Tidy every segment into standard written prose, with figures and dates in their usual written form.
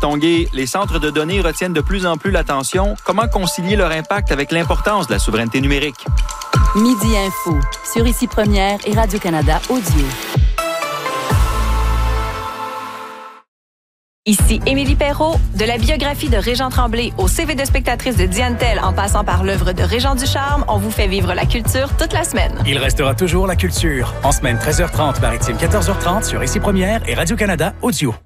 Tongué, les centres de données retiennent de plus en plus l'attention. Comment concilier leur impact avec l'importance de la souveraineté numérique? Midi Info, sur Ici Première et Radio-Canada Audio. Ici Émilie Perrault. De la biographie de Régent Tremblay au CV de spectatrice de Diane Tell en passant par l'œuvre de Régent Ducharme, on vous fait vivre la culture toute la semaine. Il restera toujours la culture. En semaine 13h30, maritime 14h30 sur Ici Première et Radio-Canada Audio.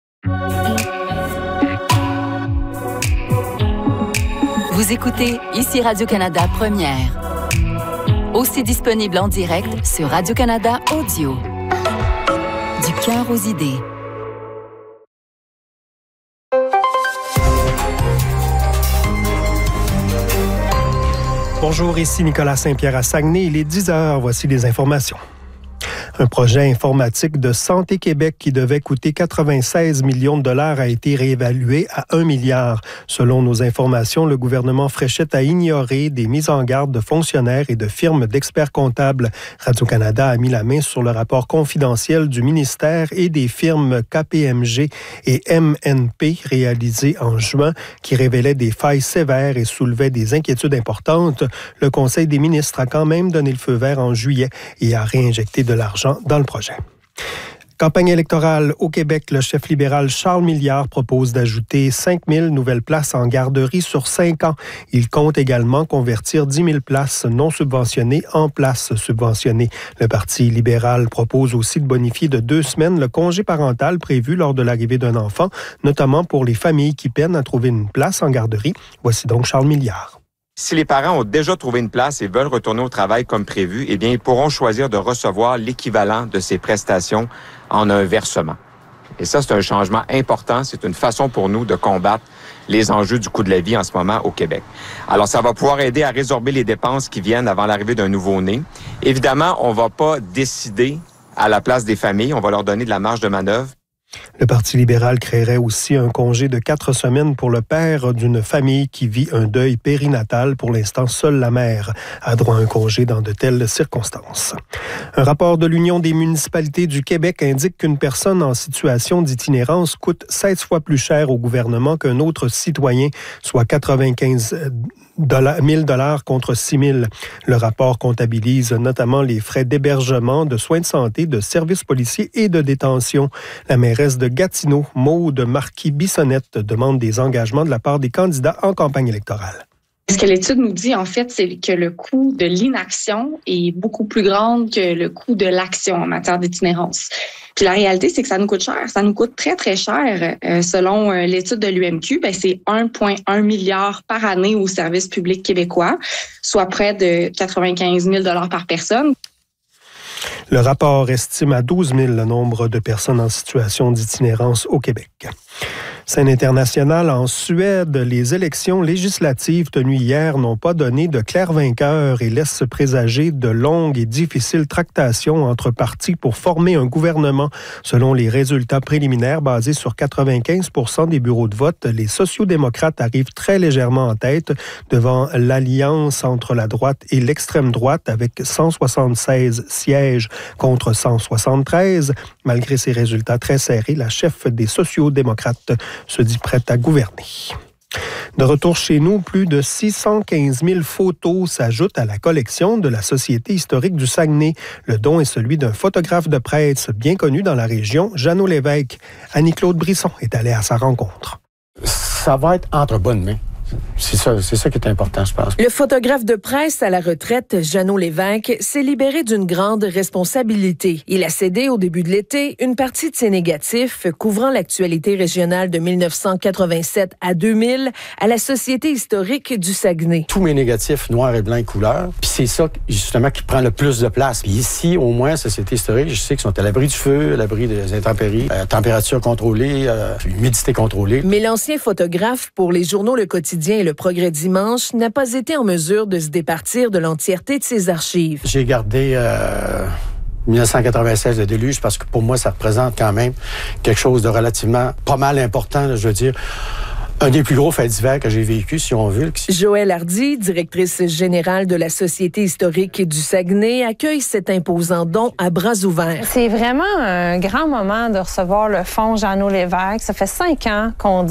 Vous écoutez Ici Radio-Canada Première. Aussi disponible en direct sur Radio-Canada Audio. Du cœur aux idées. Bonjour, ici Nicolas Saint-Pierre à Saguenay. Il est 10h. Voici les informations. Un projet informatique de Santé Québec qui devait coûter 96 millions de dollars a été réévalué à 1 milliard. Selon nos informations, le gouvernement Fréchette a ignoré des mises en garde de fonctionnaires et de firmes d'experts comptables. Radio-Canada a mis la main sur le rapport confidentiel du ministère et des firmes KPMG et MNP réalisé en juin qui révélait des failles sévères et soulevait des inquiétudes importantes. Le Conseil des ministres a quand même donné le feu vert en juillet et a réinjecté de l'argent dans le projet. Campagne électorale au Québec, le chef libéral Charles Milliard propose d'ajouter 5 000 nouvelles places en garderie sur 5 ans. Il compte également convertir 10 000 places non subventionnées en places subventionnées. Le Parti libéral propose aussi de bonifier de 2 semaines le congé parental prévu lors de l'arrivée d'un enfant, notamment pour les familles qui peinent à trouver une place en garderie. Voici donc Charles Milliard. Si les parents ont déjà trouvé une place et veulent retourner au travail comme prévu, eh bien, ils pourront choisir de recevoir l'équivalent de ces prestations en un versement. Et ça, c'est un changement important. C'est une façon pour nous de combattre les enjeux du coût de la vie en ce moment au Québec. Alors, ça va pouvoir aider à résorber les dépenses qui viennent avant l'arrivée d'un nouveau-né. Évidemment, on ne va pas décider à la place des familles. On va leur donner de la marge de manœuvre. Le Parti libéral créerait aussi un congé de 4 semaines pour le père d'une famille qui vit un deuil périnatal. Pour l'instant, seule la mère a droit à un congé dans de telles circonstances. Un rapport de l'Union des municipalités du Québec indique qu'une personne en situation d'itinérance coûte 16 fois plus cher au gouvernement qu'un autre citoyen, soit 95 000 $ contre 6 000. Le rapport comptabilise notamment les frais d'hébergement, de soins de santé, de services policiers et de détention. La mairesse de Gatineau, Maude Marquis-Bissonnette, demande des engagements de la part des candidats en campagne électorale. Ce que l'étude nous dit, en fait, c'est que le coût de l'inaction est beaucoup plus grand que le coût de l'action en matière d'itinérance. Puis la réalité, c'est que ça nous coûte cher. Ça nous coûte très, très cher. Selon l'étude de l'UMQ, c'est 1,1 milliard par année au service public québécois, soit près de 95 000 $ par personne. Le rapport estime à 12 000 le nombre de personnes en situation d'itinérance au Québec. Scène internationale, en Suède, les élections législatives tenues hier n'ont pas donné de clair vainqueur et laissent présager de longues et difficiles tractations entre partis pour former un gouvernement. Selon les résultats préliminaires basés sur 95 % des bureaux de vote, les sociodémocrates arrivent très légèrement en tête devant l'alliance entre la droite et l'extrême droite avec 176 sièges contre 173. Malgré ces résultats très serrés, la chef des sociodémocrates se dit prête à gouverner. De retour chez nous, plus de 615 000 photos s'ajoutent à la collection de la Société historique du Saguenay. Le don est celui d'un photographe de presse bien connu dans la région, Jeannot Lévesque. Annie-Claude Brisson est allée à sa rencontre. Ça va être entre bonnes mains. C'est ça qui est important, je pense. Le photographe de presse à la retraite, Jeannot Lévesque, s'est libéré d'une grande responsabilité. Il a cédé au début de l'été une partie de ses négatifs couvrant l'actualité régionale de 1987 à 2000 à la Société historique du Saguenay. Tous mes négatifs, noir et blanc et couleur, puis c'est ça, justement, qui prend le plus de place. Puis ici, au moins, Société historique, je sais qu'ils sont à l'abri du feu, à l'abri des intempéries, température contrôlée, humidité contrôlée. Mais l'ancien photographe pour les journaux Le Quotidien et Le Progrès dimanche n'a pas été en mesure de se départir de l'entièreté de ses archives. J'ai gardé 1996 de déluge parce que pour moi, ça représente quand même quelque chose de relativement pas mal important, là, je veux dire. Un des plus gros faits divers que j'ai vécu, si on veut. Joëlle Hardy, directrice générale de la Société historique du Saguenay, accueille cet imposant don à bras ouverts. C'est vraiment un grand moment de recevoir le fonds Jeannot Lévesque. Ça fait 5 ans qu'on dit